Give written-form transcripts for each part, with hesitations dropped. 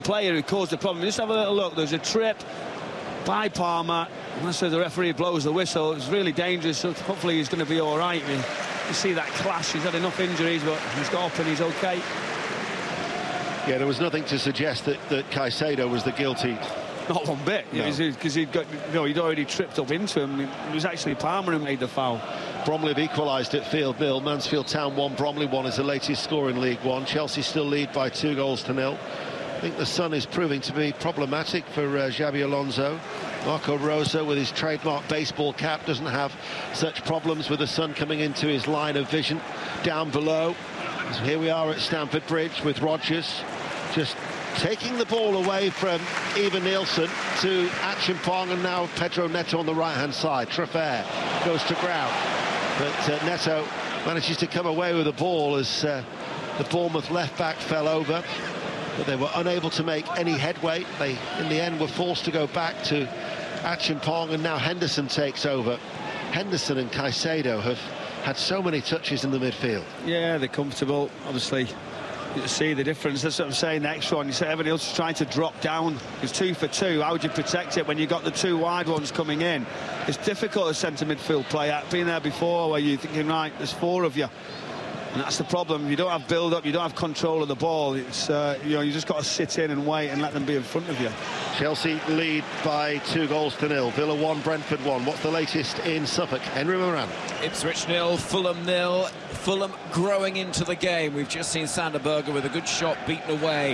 player who caused the problem. Just have a little look. There's a trip by Palmer. Unless the referee blows the whistle, it's really dangerous. So hopefully he's going to be all right. You see that clash. He's had enough injuries, but he's got up and he's okay. Yeah, there was nothing to suggest that Caicedo was the guilty. Not one bit, because he'd already tripped up into him. It was actually Palmer who made the foul. Bromley have equalised at Field nil. Mansfield Town 1, Bromley 1 is the latest score in League One. Chelsea still lead by 2-0. I think the sun is proving to be problematic for Xabi Alonso. Marco Rosa, with his trademark baseball cap, doesn't have such problems with the sun coming into his line of vision. Down below, so here we are at Stamford Bridge with Rodgers just taking the ball away from Ivan Nielsen to Achimpong, and now Pedro Neto on the right-hand side. Traffair goes to ground, but Neto manages to come away with the ball as the Bournemouth left-back fell over. But they were unable to make any headway. They, in the end, were forced to go back to Achimpong, and now Henderson takes over. Henderson and Caicedo have had so many touches in the midfield. Yeah, they're comfortable. Obviously, you see the difference. That's what I'm saying. The extra one, you say everybody else is trying to drop down. It's 2 for 2. How would you protect it when you've got the 2 wide ones coming in? It's difficult as centre midfield player. Been there before, where you're thinking, right, there's 4 of you. And that's the problem. You don't have build-up, you don't have control of the ball. It's you just got to sit in and wait and let them be in front of you. Chelsea lead by 2-0. Villa 1, Brentford 1. What's the latest in Suffolk? Henry Moran. Ipswich 0, Fulham 0. Fulham growing into the game. We've just seen Sander Berge with a good shot beaten away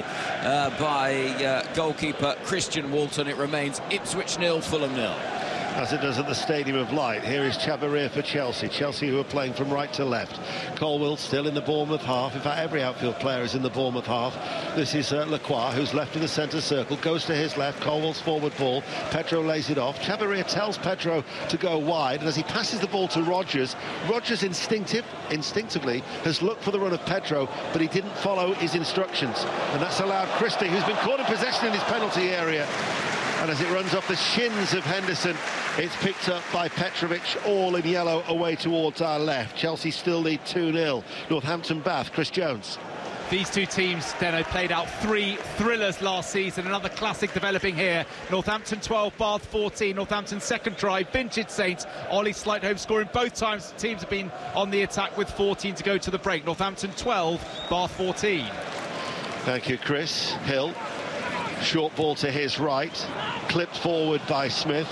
by goalkeeper Christian Walton. It remains Ipswich 0, Fulham 0. As it does at the Stadium of Light. Here is Chavarria for Chelsea. Chelsea who are playing from right to left. Colwill still in the Bournemouth half. In fact, every outfield player is in the Bournemouth half. This is Lacroix, who's left in the centre circle. Goes to his left. Colwill's forward ball. Pedro lays it off. Chavarria tells Pedro to go wide. And as he passes the ball to Rodgers, Rodgers instinctively has looked for the run of Pedro, but he didn't follow his instructions. And that's allowed Christie, who's been caught in possession in his penalty area. And as it runs off the shins of Henderson, it's picked up by Petrovic, all in yellow, away towards our left. Chelsea still lead 2-0. Northampton Bath, Chris Jones. These two teams, Deno, played out 3 thrillers last season. Another classic developing here. Northampton 12, Bath 14. Northampton's second try, Vintage Saints. Ollie Slightholme scoring both times. Teams have been on the attack with 14 to go to the break. Northampton 12, Bath 14. Thank you, Chris. Hill. Short ball to his right, clipped forward by Smith.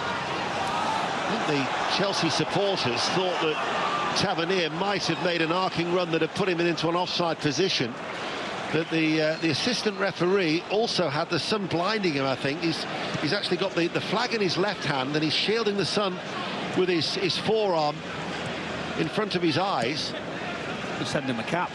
I think the Chelsea supporters thought that Tavernier might have made an arcing run that had put him into an offside position. But the assistant referee also had the sun blinding him, I think. He's actually got the flag in his left hand, and he's shielding the sun with his forearm in front of his eyes. We'll send him a cap.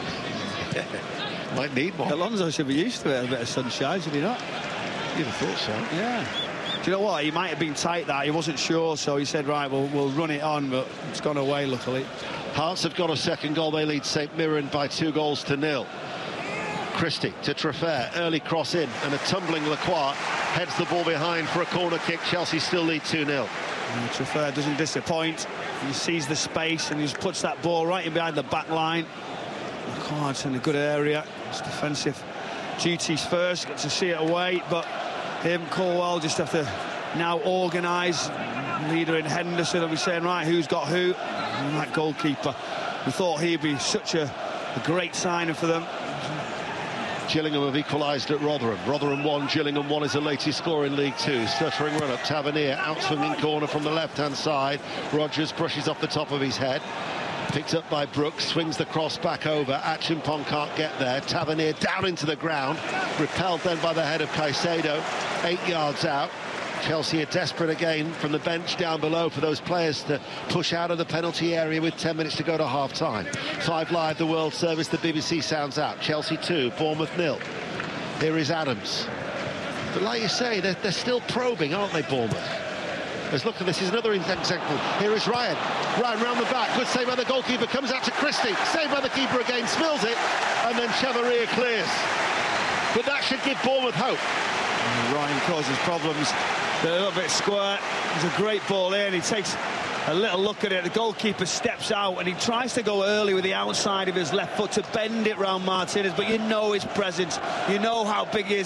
Might need one. Alonso should be used to it, a bit of sunshine, should he not? You'd have thought so. Yeah. Do you know what? He might have been tight that. He wasn't sure, so he said, right, we'll run it on, but it's gone away, luckily. Hearts have got a second goal. They lead St Mirren by 2-0. Christie to Traffair. Early cross in, and a tumbling Lacroix heads the ball behind for a corner kick. Chelsea still lead 2-0. Traffair doesn't disappoint. He sees the space, and he just puts that ball right in behind the back line. Oh, it's in a good area. It's defensive duties first, get to see it away, but him, Colwell, just have to now organise. Leader in Henderson will be saying, right, who's got who? And that goalkeeper, we thought he'd be such a great signing for them. Gillingham have equalised at Rotherham. Rotherham 1, Gillingham 1 is the latest score in League Two. Stuttering run-up, Tavernier, outswinging corner from the left-hand side. Rodgers brushes off the top of his head. Picked up by Brooks, swings the cross back over. Achimpong can't get there. Tavernier down into the ground. Repelled then by the head of Caicedo. 8 yards out. Chelsea are desperate again from the bench down below for those players to push out of the penalty area with 10 minutes to go to half-time. 5 Live, the World Service, the BBC sounds out. Chelsea 2, Bournemouth 0. Here is Adams. But like you say, they're still probing, aren't they, Bournemouth? Let's look at this. Is another example. Here is Ryan. Ryan round the back. Good save by the goalkeeper. Comes out to Christie. Saved by the keeper again. Spills it. And then Chavarria clears. But that should give Bournemouth hope. Ryan causes problems. They're a little bit square. There's a great ball in. He takes A little look at it, the goalkeeper steps out and he tries to go early with the outside of his left foot to bend it round Martinez, but you know his presence, you know how big he is.